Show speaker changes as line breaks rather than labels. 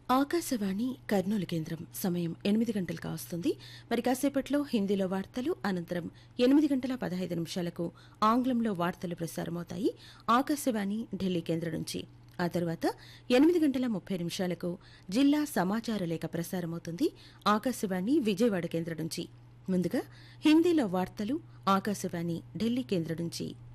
ఆకాశవాణి కర్నూలు కేంద్రం సమయం 8 గంటలు కావస్తుంది. మరి కాసేపట్లో హిందీలో వార్తలు, అనంతరం 8:15 ఆంగ్లంలో వార్తలు ప్రసారమవుతాయి ఆకాశవాణి ఢిల్లీ కేంద్రం నుంచి. ఆ తర్వాత 8:30 జిల్లా సమాచార లేఖ ప్రసారమవుతుంది ఆకాశవాణి విజయవాడ కేంద్రం నుంచి. ముందుగా హిందీలో వార్తలు ఆకాశవాణి ఢిల్లీ కేంద్రం నుంచి.